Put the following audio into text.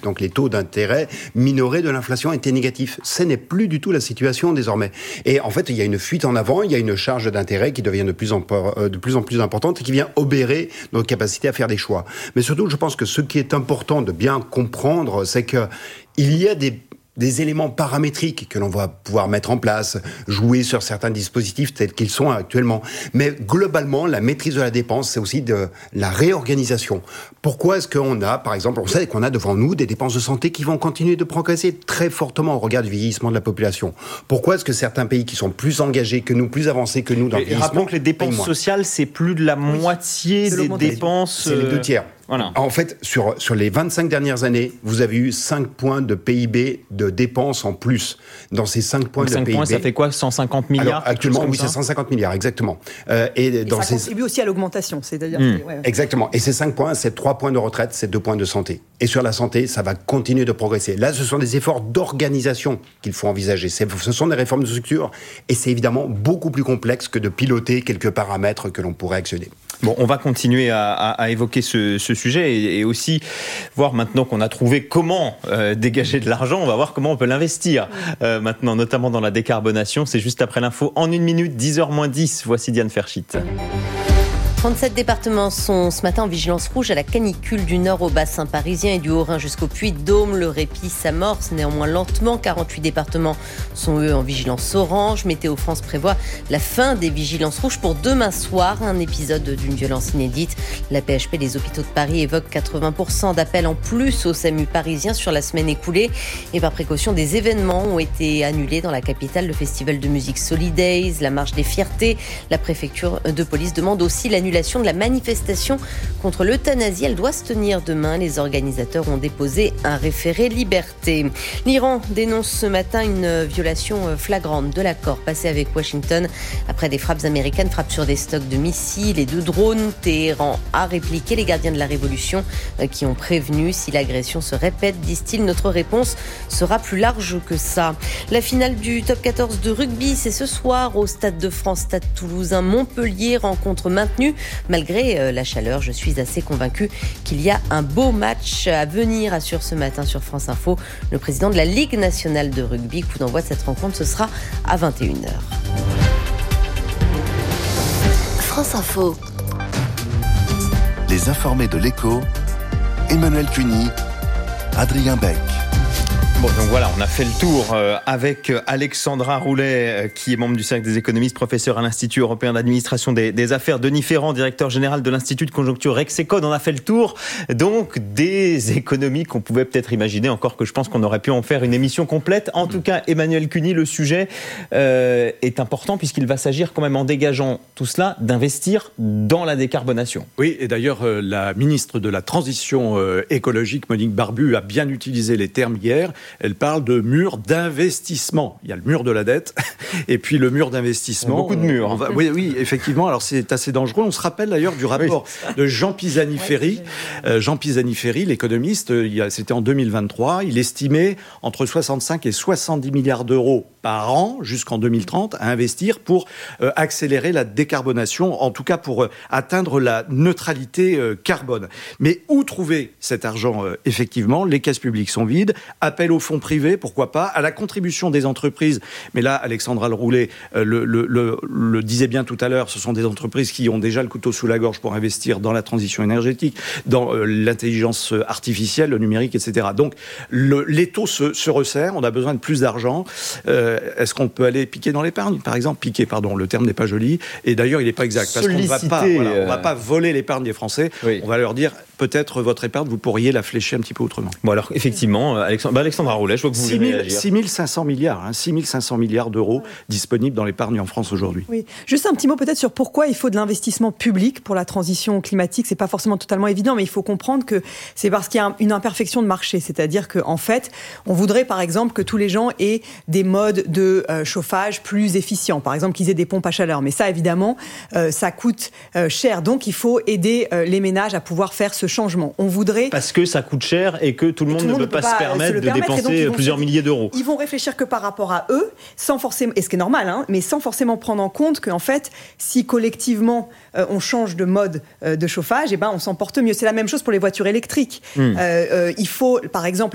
donc les taux d'intérêt minorés de l'inflation étaient négatifs. Ce n'est plus du tout la situation désormais. Et en fait, il y a une fuite en avant, il y a une charge d'intérêt qui devient de plus en plus importante et qui vient obérer notre capacité à faire des choix. Mais surtout, je pense que ce qui est important de bien comprendre, c'est que il y a des éléments paramétriques que l'on va pouvoir mettre en place, jouer sur certains dispositifs tels qu'ils sont actuellement. Mais globalement, la maîtrise de la dépense, c'est aussi de la réorganisation. Pourquoi est-ce qu'on a, par exemple, on sait qu'on a devant nous des dépenses de santé qui vont continuer de progresser très fortement au regard du vieillissement de la population. Pourquoi est-ce que certains pays qui sont plus engagés que nous, plus avancés que nous dans le vieillissement... Rappelons que les dépenses sociales, c'est plus de la moitié des dépenses... C'est les 2 tiers. Voilà. En fait, sur les 25 dernières années, vous avez eu 5 points de PIB de dépenses en plus. Dans ces 5 points de PIB... 5 points, ça fait quoi, 150 milliards? Alors, actuellement, oui, c'est 150 milliards, exactement. Et ça contribue aussi à l'augmentation, c'est-à-dire... Exactement. Et ces 5 points, c'est 3 points de retraite, c'est 2 points de santé. Et sur la santé, ça va continuer de progresser. Là, ce sont des efforts d'organisation qu'il faut envisager. Ce sont des réformes de structure. Et c'est évidemment beaucoup plus complexe que de piloter quelques paramètres que l'on pourrait actionner. Bon, on va continuer à évoquer ce sujet et aussi voir maintenant qu'on a trouvé comment dégager de l'argent, on va voir comment on peut l'investir maintenant, notamment dans la décarbonation. C'est juste après l'info en 1 minute, 10h-10. Voici Diane Ferchit. 37 départements sont ce matin en vigilance rouge à la canicule du nord au bassin parisien et du Haut-Rhin jusqu'au Puy-de-Dôme. Le répit s'amorce néanmoins lentement. 48 départements sont eux en vigilance orange. Météo France prévoit la fin des vigilances rouges pour demain soir. Un épisode d'une violence inédite. La PHP des hôpitaux de Paris évoque 80% d'appels en plus au SAMU parisien sur la semaine écoulée. Et par précaution, des événements ont été annulés dans la capitale. Le festival de musique Solidays, la marche des fiertés. La préfecture de police demande aussi l'annulation de la manifestation contre l'euthanasie. Elle doit se tenir demain. Les organisateurs ont déposé un référé liberté. L'Iran dénonce ce matin une violation flagrante de l'accord passé avec Washington après des frappes américaines, frappes sur des stocks de missiles et de drones. Téhéran a répliqué. Les gardiens de la révolution qui ont prévenu si l'agression se répète, disent-ils, notre réponse sera plus large que ça. La finale du top 14 de rugby, c'est ce soir au Stade de France, Stade Toulousain, Montpellier, rencontre maintenue. Malgré la chaleur, je suis assez convaincue qu'il y a un beau match à venir, assure ce matin sur France Info le président de la Ligue nationale de rugby. Coup d'envoi de cette rencontre, ce sera à 21h. France Info. Les informés de l'Écho, Emmanuel Cuny, Adrien Beck. Bon, donc voilà, on a fait le tour avec Alexandra Roulet, qui est membre du Cercle des économistes, professeur à l'Institut européen d'administration des affaires, Denis Ferrand, directeur général de l'Institut de conjoncture Rexecode. On a fait le tour donc des économies qu'on pouvait peut-être imaginer, encore que je pense qu'on aurait pu en faire une émission complète. En tout cas, Emmanuel Cuny, le sujet est important puisqu'il va s'agir quand même, en dégageant tout cela, d'investir dans la décarbonation. Oui, et d'ailleurs, la ministre de la Transition écologique, Monique Barbu, a bien utilisé les termes hier. Elle parle de mur d'investissement. Il y a le mur de la dette et puis le mur d'investissement. Beaucoup de murs. Oui, effectivement. Alors, c'est assez dangereux. On se rappelle d'ailleurs du rapport de Jean Pisani-Ferry. Jean Pisani-Ferry, l'économiste, c'était en 2023. Il estimait entre 65 et 70 milliards d'euros par an jusqu'en 2030 à investir pour accélérer la décarbonation, en tout cas pour atteindre la neutralité carbone. Mais où trouver cet argent effectivement? Les caisses publiques sont vides. Appel aux fonds privés, pourquoi pas, à la contribution des entreprises. Mais là, Alexandra Roulet le disait bien tout à l'heure, ce sont des entreprises qui ont déjà le couteau sous la gorge pour investir dans la transition énergétique, dans l'intelligence artificielle, le numérique, etc. Donc, l'étau se resserre, on a besoin de plus d'argent. Est-ce qu'on peut aller piquer dans l'épargne, par exemple? Piquer, pardon, le terme n'est pas joli. Et d'ailleurs, il n'est pas exact. Parce qu'on ne va pas voler l'épargne des Français. Oui. On va leur dire, peut-être votre épargne, vous pourriez la flécher un petit peu autrement. Bon, alors, effectivement, Alexandra Roulet, je vois que vous voulez réagir. 6 500 milliards, 6 500 milliards d'euros disponibles dans l'épargne en France aujourd'hui. Oui. Juste un petit mot peut-être sur pourquoi il faut de l'investissement public pour la transition climatique. C'est pas forcément totalement évident, mais il faut comprendre que c'est parce qu'il y a une imperfection de marché. C'est-à-dire qu'en fait, on voudrait par exemple que tous les gens aient des modes de chauffage plus efficients. Par exemple, qu'ils aient des pompes à chaleur. Mais ça, évidemment, ça coûte cher. Donc, il faut aider les ménages à pouvoir faire ce changement. On voudrait... Parce que ça coûte cher et que tout le monde ne peut pas se permettre de dépenser plusieurs milliers d'euros. Ils vont réfléchir que par rapport à eux, sans forcément, et ce qui est normal, mais sans forcément prendre en compte qu'en fait, si collectivement on change de mode de chauffage, on s'en porte mieux. C'est la même chose pour les voitures électriques. Il faut, par exemple,